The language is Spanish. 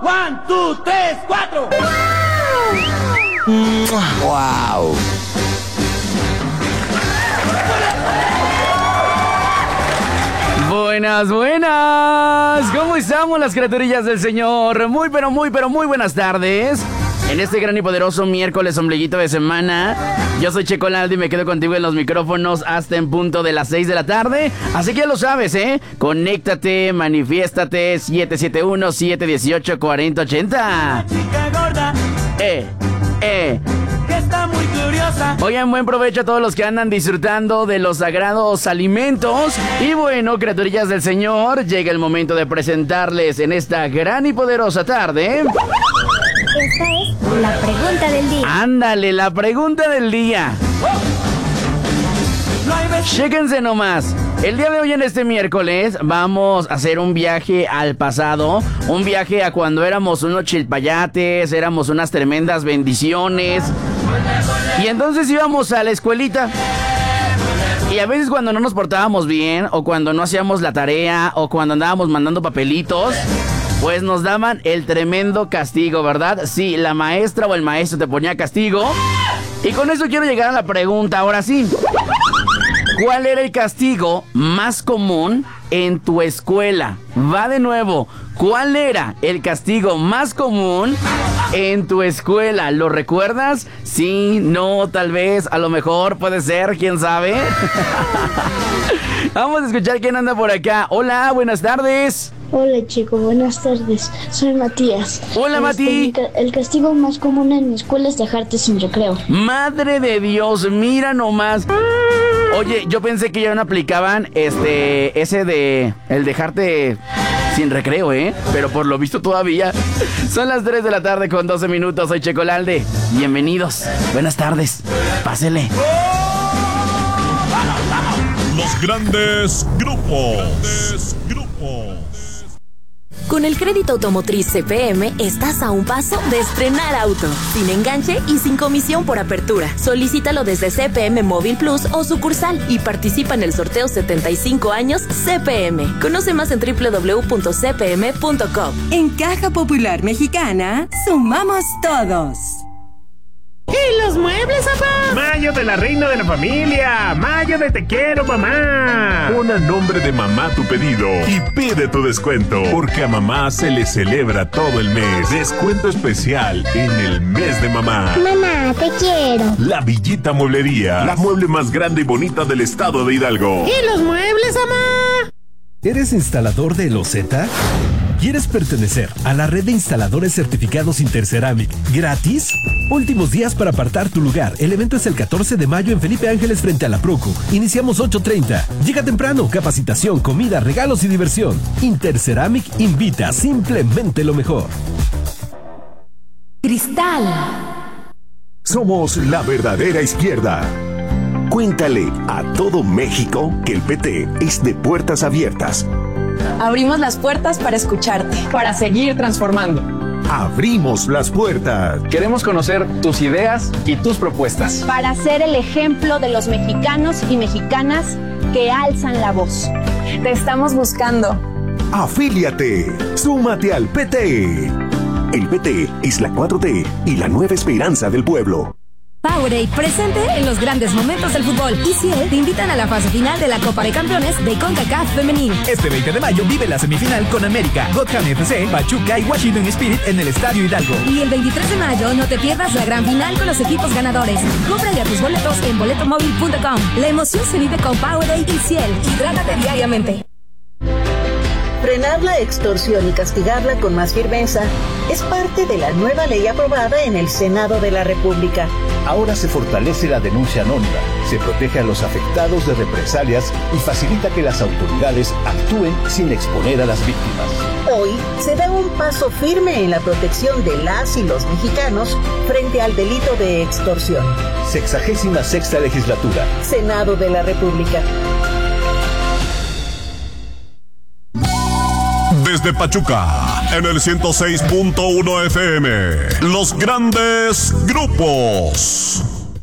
1, 2, 3, 4. ¡Wow! Buenas, buenas. ¿Cómo estamos las criaturillas del Señor? Muy buenas tardes. En este gran y poderoso miércoles ombliguito de semana, yo soy Checolalde y me quedo contigo en los micrófonos hasta en punto de las 6 de la tarde. Así que ya lo sabes, conéctate, manifiéstate, 771-718-4080. Chica gorda, que está muy curiosa. Oigan, buen provecho a todos los que andan disfrutando de los sagrados alimentos. Y bueno, criaturillas del Señor, llega el momento de presentarles en esta gran y poderosa tarde. Esta es la pregunta del día. Ándale, la pregunta del día. Chéquense nomás. El día de hoy, en este miércoles, vamos a hacer un viaje al pasado. Un viaje a cuando éramos unos chilpayates, éramos unas tremendas bendiciones. Y entonces íbamos a la escuelita. Y a veces cuando no nos portábamos bien, o cuando no hacíamos la tarea, o cuando andábamos mandando papelitos, pues nos daban el tremendo castigo, ¿verdad? Sí, la maestra o el maestro te ponía castigo. Y con eso quiero llegar a la pregunta, ahora sí. ¿Cuál era el castigo más común en tu escuela? Va de nuevo. ¿Cuál era el castigo más común en tu escuela? ¿Lo recuerdas? Sí, no, tal vez, a lo mejor, puede ser, quién sabe. Vamos a escuchar quién anda por acá. Hola, buenas tardes. Hola chicos, buenas tardes, soy Matías. Hola Mati. El castigo más común en mi escuela es dejarte sin recreo. Madre de Dios, mira nomás. Oye, yo pensé que ya no aplicaban ese de el dejarte sin recreo, pero por lo visto todavía. Son las 3 de la tarde con 12 minutos, soy Checolalde. Bienvenidos, buenas tardes, pásele. Los grandes grupos. Con el crédito automotriz CPM estás a un paso de estrenar auto, sin enganche y sin comisión por apertura. Solicítalo desde CPM Móvil Plus o sucursal y participa en el sorteo 75 años CPM. Conoce más en www.cpm.com. En Caja Popular Mexicana, sumamos todos. ¿Y los muebles, papá? Mayo de la reina de la familia. Mayo de te quiero, mamá. Pon a nombre de mamá tu pedido y pide tu descuento, porque a mamá se le celebra todo el mes. Descuento especial en el mes de mamá. Mamá, te quiero. La Villita Mueblería, la mueble más grande y bonita del estado de Hidalgo. ¿Y los muebles, mamá? ¿Eres instalador de loseta? ¿Quieres pertenecer a la red de instaladores certificados Interceramic gratis? Últimos días para apartar tu lugar. El evento es el 14 de mayo en Felipe Ángeles frente a la Procu. Iniciamos 8:30. Llega temprano. Capacitación, comida, regalos y diversión. Interceramic invita, simplemente lo mejor. Cristal. Somos la verdadera izquierda. Cuéntale a todo México que el PT es de puertas abiertas. Abrimos las puertas para escucharte, para seguir transformando. Abrimos las puertas. Queremos conocer tus ideas y tus propuestas. Para ser el ejemplo de los mexicanos y mexicanas que alzan la voz. Te estamos buscando. Afíliate. Súmate al PT. El PT es la 4T y la nueva esperanza del pueblo. Powerade presente en los grandes momentos del fútbol. Y Ciel te invitan a la fase final de la Copa de Campeones de CONCACAF Femenil. Este 20 de mayo vive la semifinal con América, Gotham FC, Pachuca y Washington Spirit en el Estadio Hidalgo. Y el 23 de mayo no te pierdas la gran final con los equipos ganadores. Compra ya tus boletos en boletomóvil.com. La emoción se vive con Powerade y Ciel. Hidrátate diariamente. Frenar la extorsión y castigarla con más firmeza es parte de la nueva ley aprobada en el Senado de la República. Ahora se fortalece la denuncia anónima, se protege a los afectados de represalias y facilita que las autoridades actúen sin exponer a las víctimas. Hoy se da un paso firme en la protección de las y los mexicanos frente al delito de extorsión. 66ª Legislatura. Senado de la República. Desde Pachuca, en el 106.1 FM, los grandes grupos.